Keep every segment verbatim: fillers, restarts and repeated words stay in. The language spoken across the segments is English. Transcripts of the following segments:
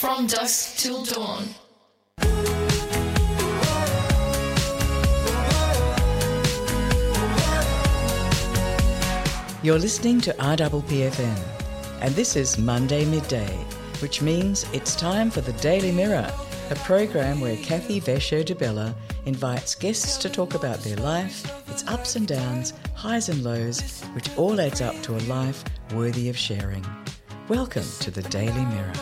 From dusk till dawn. You're listening to R P P F M, and this is Monday Midday, which means it's time for the Daily Mirror, a program where Kathy Vesho-DeBella invites guests to talk about their life, its ups and downs, highs and lows, which all adds up to a life worthy of sharing. Welcome to the Daily Mirror.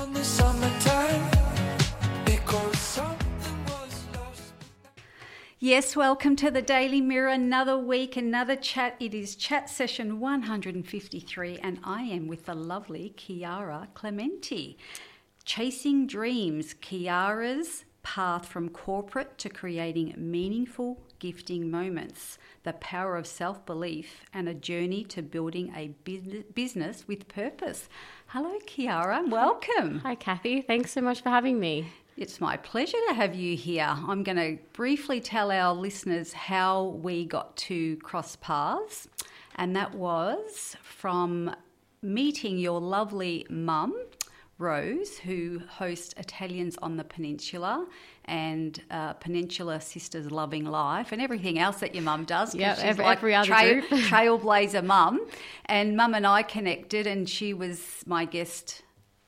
Yes, welcome to the Daily Mirror. Another week, another chat. It is chat session one hundred fifty-three, and I am with the lovely Chiara Clementi. Chasing Dreams, Chiara's path from corporate to creating meaningful gifting moments, the power of self-belief, and a journey to building a business with purpose. Hello, Chiara. Welcome. Hi, Kathy. Thanks so much for having me. It's my pleasure to have you here. I'm going to briefly tell our listeners how we got to cross paths, and that was from meeting your lovely mum, Rose, who hosts Italians on the Peninsula and uh, Peninsula Sisters Loving Life and everything else that your mum does. Yeah, she's every, like every other trail, group. trailblazer mum. And Mum and I connected, and she was my guest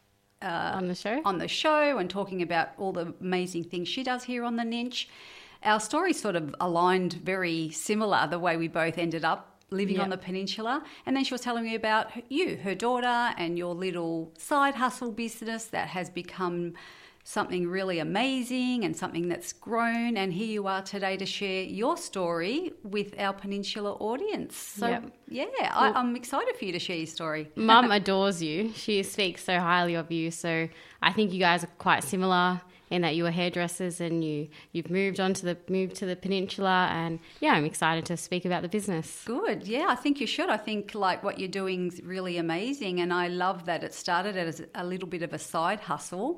Uh, on the show on the show and talking about all the amazing things she does here on the Ninch. Our stories sort of aligned very similar, the way we both ended up living Yep. on the peninsula. And then she was telling me about her- you, her daughter, and your little side hustle business that has become something really amazing and something that's grown. And here you are today to share your story with our Peninsula audience. So, Yep. yeah, I, I'm excited for you to share your story. Mum adores you. She speaks so highly of you. So I think you guys are quite similar in that you were hairdressers and you, you've moved on to the moved to the peninsula. And yeah, I'm excited to speak about the business. Good. Yeah, I think you should. I think like what you're doing is really amazing. And I love that it started as a little bit of a side hustle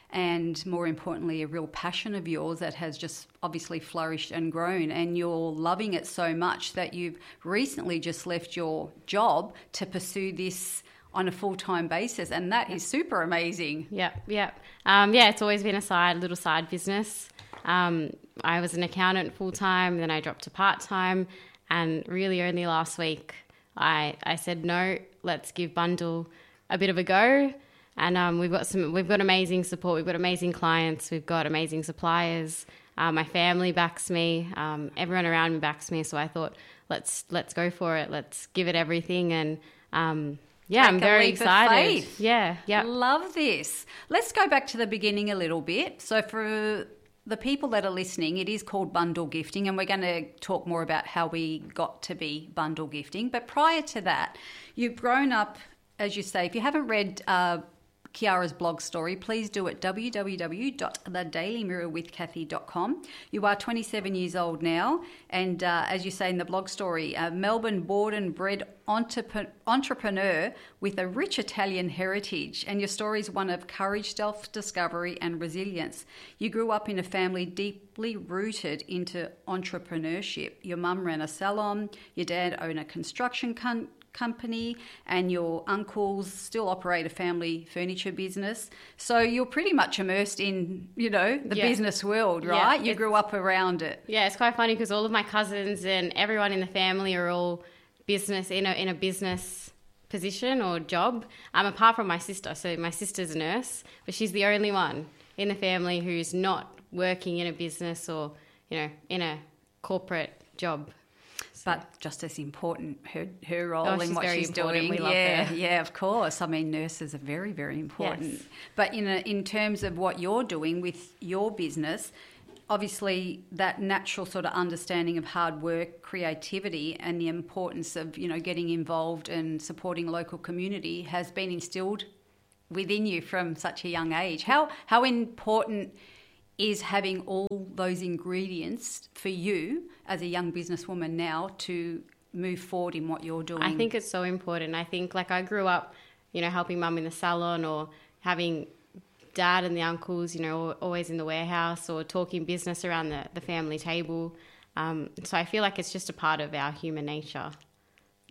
and more importantly, a real passion of yours that has just obviously flourished and grown, and you're loving it so much that you've recently just left your job to pursue this on a full-time basis, and that is super amazing. Yeah, yeah. Um, yeah, it's always been a side, little side business. Um, I was an accountant full-time, then I dropped to part-time, and really only last week I, I said, no, let's give Bundle a bit of a go. And um, we've got some, we've got amazing support. We've got amazing clients. We've got amazing suppliers. Uh, my family backs me. Um, everyone around me backs me. So I thought, let's let's go for it. Let's give it everything. And um, yeah, Take I'm a very leap of excited. faith. Yeah, yeah. Love this. Let's go back to the beginning a little bit. So for the people that are listening, it is called bundle gifting, and we're going to talk more about how we got to be bundle gifting. But prior to that, you've grown up, as you say, if you haven't read uh, Chiara's blog story, please do it, w w w dot the daily mirror with kathy dot com. You are twenty-seven years old now, and uh, as you say in the blog story, a Melbourne born and bred entrep- entrepreneur with a rich Italian heritage, and your story is one of courage, self-discovery and resilience. You grew up in a family deeply rooted into entrepreneurship. Your mum ran a salon, your dad owned a construction company, company and your uncles still operate a family furniture business. So you're pretty much immersed in, you know, the Yeah. business world, Yeah, right? You it's- grew up around it. Yeah, it's quite funny because all of my cousins and everyone in the family are all business in a in a business position or job. Um, apart from my sister. So my sister's a nurse, but she's the only one in the family who's not working in a business or, you know, in a corporate job. But just as important, her her role Oh, in she's what very she's important. doing. We love yeah, her. yeah, of course. I mean, nurses are very, very important. Yes. But in a, in terms of what you're doing with your business, obviously that natural sort of understanding of hard work, creativity, and the importance of, you know, getting involved and supporting local community has been instilled within you from such a young age. How how important is having all those ingredients for you as a young businesswoman now to move forward in what you're doing? I think it's so important. I think like I grew up, you know, helping mum in the salon or having dad and the uncles, you know, always in the warehouse or talking business around the, the family table. Um, so I feel like it's just a part of our human nature.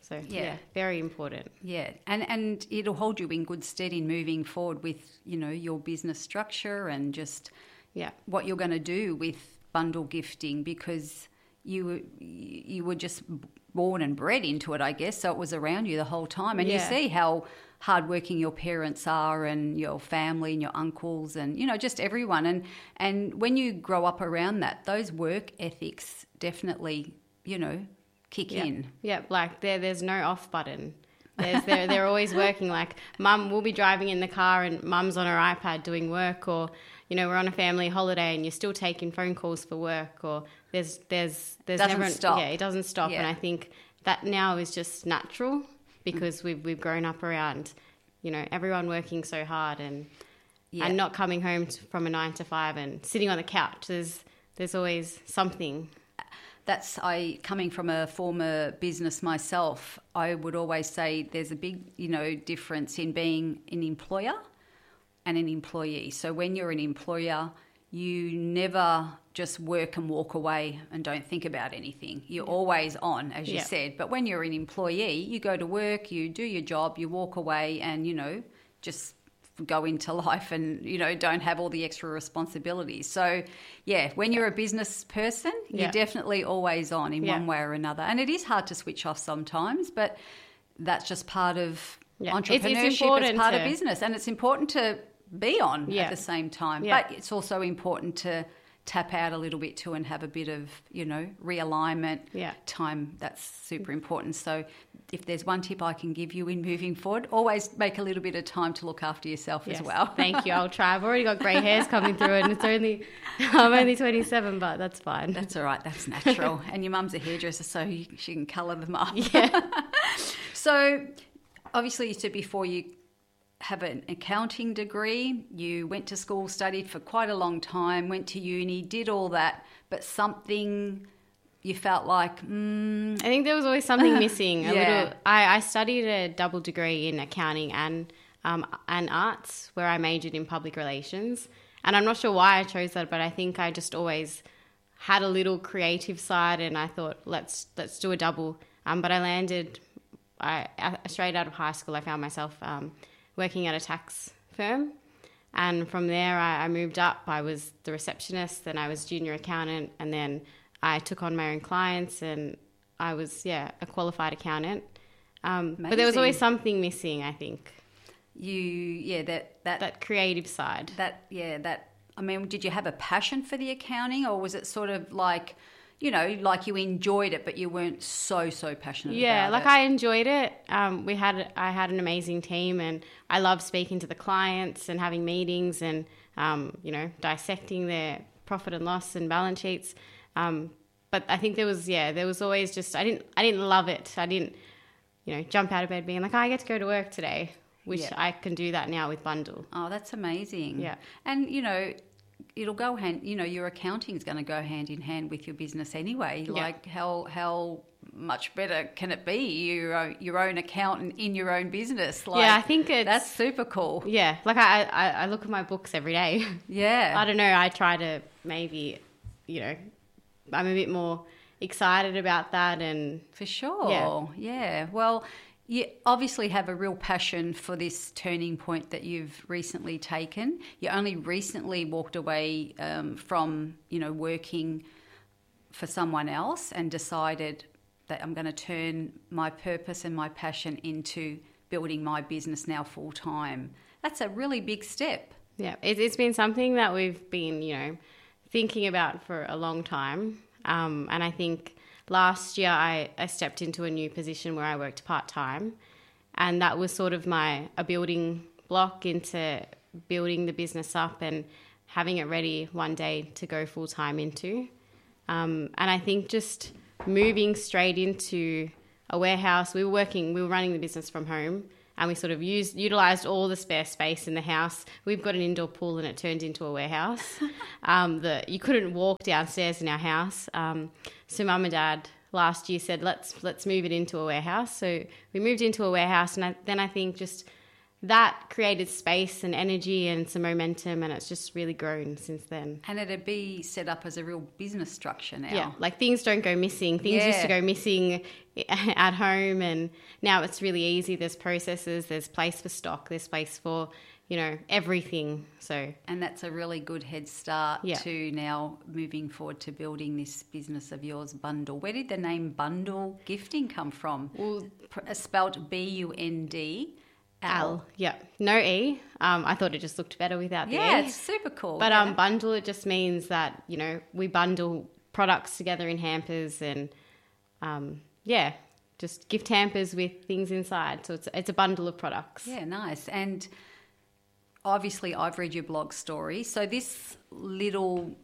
So Yeah. yeah, very important. Yeah, and and it'll hold you in good stead in moving forward with, you know, your business structure and just Yeah. what you're going to do with bundle gifting, because you were- you were just born and bred into it, I guess. So it was around you the whole time, and you Yeah. see how hardworking your parents are, and your family, and your uncles, and you know, just everyone. And and when you grow up around that, those work ethics definitely, you know, kick Yeah. in. Yeah, like there, there's no off button. There's, they're, they're always working. Like mum will be driving in the car and mum's on her iPad doing work, or, you know, we're on a family holiday and you're still taking phone calls for work, or there's, there's, there's Doesn't never, stop. yeah, it doesn't stop. Yeah. And I think that now is just natural because we've, we've grown up around, you know, everyone working so hard and, Yeah. and not coming home to, from a nine to five and sitting on the couch. There's, there's always something. That's I coming from a former business myself, I would always say there's a big, you know, difference in being an employer and an employee. So when you're an employer, you never just work and walk away and don't think about anything. You're always on, as you Yeah. said. But when you're an employee, you go to work, you do your job, you walk away and, you know, just go into life and, you know, don't have all the extra responsibilities. So, yeah, when you're a business person, Yeah. you're definitely always on in Yeah. one way or another. And it is hard to switch off sometimes, but that's just part of Yeah. It's- it's entrepreneurship. It's, important part of to- business. And it's important to be on Yeah. at the same time. Yeah. But it's also important to tap out a little bit too and have a bit of, you know, realignment Yeah. time. That's super important. So if there's one tip I can give you in moving forward, always make a little bit of time to look after yourself Yes, as well. Thank you. I'll try. I've already got grey hairs coming through, and it's only I'm only twenty-seven, but that's fine. That's all right. That's natural. And your mum's a hairdresser, so you, she can colour them up. Yeah. So obviously you said before you have an accounting degree, you went to school, studied for quite a long time, went to uni, did all that, but something you felt like, mm, I think there was always something missing. A Yeah. little. I, I studied a double degree in accounting and um, and arts, where I majored in public relations. And I'm not sure why I chose that, but I think I just always had a little creative side, and I thought let's let's do a double. Um, but I landed I, I straight out of high school. I found myself um, working at a tax firm. And from there, I, I moved up. I was the receptionist, then I was junior accountant, and then I took on my own clients, and I was, yeah, a qualified accountant. Um, but there was Amazing. always something missing, I think, you, yeah, that, that, that, that creative side. yeah, that, I mean, did you have a passion for the accounting, or was it sort of like, you know, like you enjoyed it, but you weren't so, so passionate Yeah, about like it? I enjoyed it. Um, we had I had an amazing team, and I loved speaking to the clients and having meetings and, um, you know, dissecting their profit and loss and balance sheets. Um, but I think there was, yeah, there was always just, I didn't, I didn't love it. I didn't, you know, jump out of bed being like, oh, I get to go to work today, which Yeah. I can do that now with Bundle. Oh, that's amazing. Yeah. And, you know, it'll go hand, you know, your accounting is going to go hand in hand with your business anyway. Yeah. Like how, how much better can it be? Your own, your own accountant in your own business. Like, Yeah, I think it's- that's super cool. Yeah, like I, I, I look at my books every day. Yeah. I don't know, I try to maybe, you know, I'm a bit more excited about that, and For sure. Yeah. Yeah. Well, you obviously have a real passion for this turning point that you've recently taken. You only recently walked away um, from, you know, working for someone else and decided that I'm going to turn my purpose and my passion into building my business now full time. That's a really big step. yeah, it, it's been something that we've been, you know, thinking about for a long time. Um, and I think last year I, I stepped into a new position where I worked part-time, and that was sort of my a building block into building the business up and having it ready one day to go full-time into. Um, and I think just moving straight into a warehouse, we were working, we were running the business from home, and we sort of used, utilised all the spare space in the house. We've got an indoor pool and it turned into a warehouse. um, the, you couldn't walk downstairs in our house. Um, so mum and dad last year said, let's let's move it into a warehouse. So we moved into a warehouse, and I, then I think just that created space and energy and some momentum, and it's just really grown since then. And it'd be set up as a real business structure now. Yeah, like things don't go missing. Things Yeah. used to go missing at home, and now it's really easy. There's processes, there's place for stock, there's place for, you know, everything. So And that's a really good head start Yeah. to now moving forward to building this business of yours, Bundle. Where did the name Bundle Gifting come from? Well, Pr- spelt B U N D L, yeah, no E. Um, I thought it just looked better without the Yeah, E. it's super cool. But yeah. um, bundle, it just means that, you know, we bundle products together in hampers and, um, yeah, just gift hampers with things inside. So it's it's a bundle of products. Yeah, nice. And obviously I've read your blog story. So this little,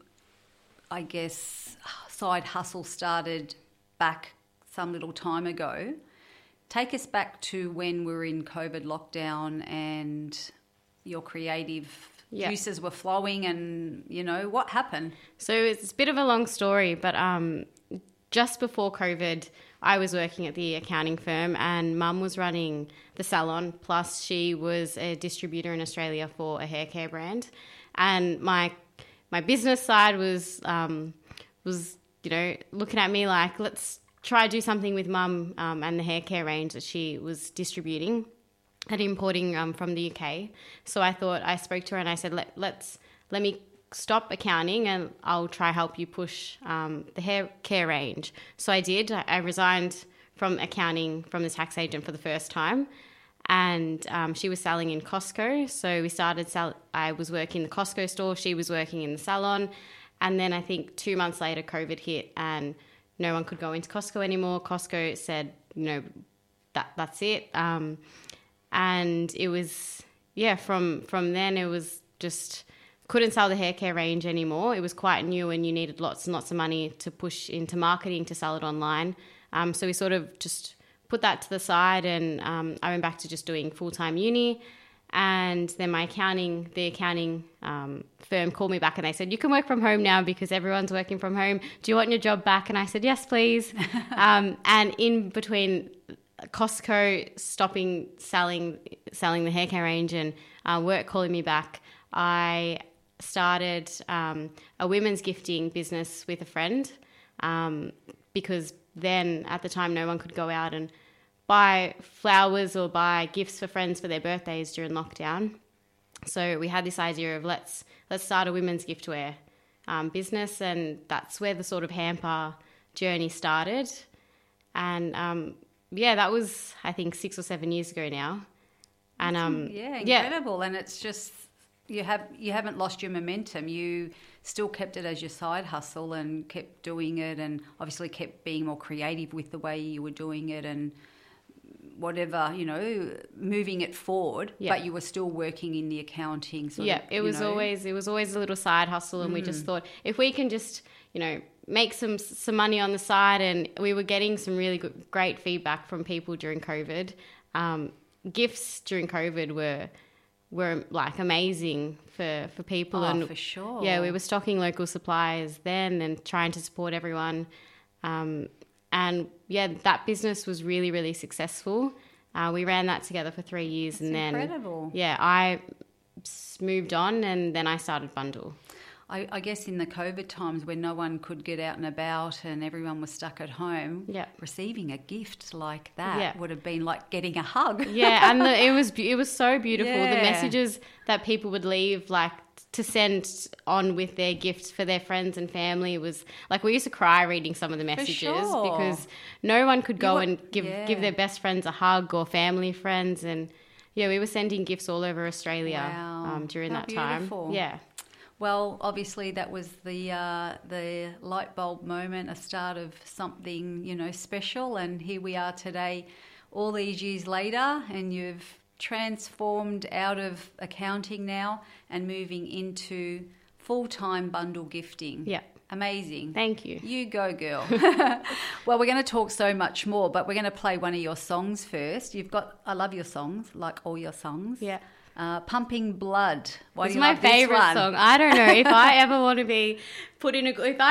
I guess, side hustle started back some little time ago. Take us back to when we were in COVID lockdown and your creative Yeah. juices were flowing and, you know, what happened? So it's a bit of a long story, but um, just before COVID, I was working at the accounting firm and Mum was running the salon, plus she was a distributor in Australia for a hair care brand. And my my business side was, um, was you know, looking at me like, let's try to do something with Mum um, and the hair care range that she was distributing and importing um, from the U K. So I thought, I spoke to her and I said, Let, let's, let me stop accounting and I'll try help you push um, the hair care range. So I did. I, I resigned from accounting from the tax agent for the first time, and um, she was selling in Costco. So we started, sell- I was working in the Costco store, she was working in the salon. And then I think two months later, COVID hit and no one could go into Costco anymore. Costco said, you know, that that's it. Um, and it was, yeah, from from then it was just couldn't sell the hair care range anymore. It was quite new and you needed lots and lots of money to push into marketing to sell it online. Um, so we sort of just put that to the side and um, I went back to just doing full-time uni. And then my accounting, the accounting um, firm called me back and they said, you can work from home now because everyone's working from home. Do you want your job back? And I said, yes, please. um, and in between Costco stopping selling selling the hair care range and uh, work calling me back, I started um, a women's gifting business with a friend um, because then at the time no one could go out and buy flowers or buy gifts for friends for their birthdays during lockdown. So we had this idea of let's let's start a women's giftware um, business, and that's where the sort of hamper journey started. And um, yeah, that was I think six or seven years ago now. And um, yeah, yeah, incredible. And it's just you have you haven't lost your momentum. You still kept it as your side hustle and kept doing it, and obviously kept being more creative with the way you were doing it and whatever, you know, moving it forward, Yeah. but you were still working in the accounting sort yeah, of, it you was know. always it was always a little side hustle, and mm. we just thought if we can just, you know, make some some money on the side, and we were getting some really good, great feedback from people during COVID. Um, gifts during COVID were were like amazing for, for people, Oh, and for sure. yeah, we were stocking local suppliers then and trying to support everyone. Um, and yeah, that business was really, really successful. Uh, we ran that together for three years. That's and then, incredible. yeah, I s- moved on and then I started Bundle. I, I guess in the COVID times when no one could get out and about and everyone was stuck at home, Yeah. receiving a gift like that Yeah. would have been like getting a hug. Yeah, and the, it was be- it was so beautiful. Yeah. The messages that people would leave, like to send on with their gifts for their friends and family, was like we used to cry reading some of the messages sure. because no one could go were- and give yeah. give their best friends a hug or family friends, and yeah, we were sending gifts all over Australia Wow. um, during How that time. beautiful. Yeah. Well, obviously that was the uh, the light bulb moment, a start of something, you know, special. And here we are today, all these years later, and you've transformed out of accounting now and moving into full-time bundle gifting. Yeah. Amazing. Thank you. You go, girl. Well, we're going to talk so much more, but we're going to play one of your songs first. You've got, I love your songs, like all your songs. Yeah. Uh, Pumping Blood. Why It's do you my love this favorite one? song. I don't know if I ever want to be put in a if I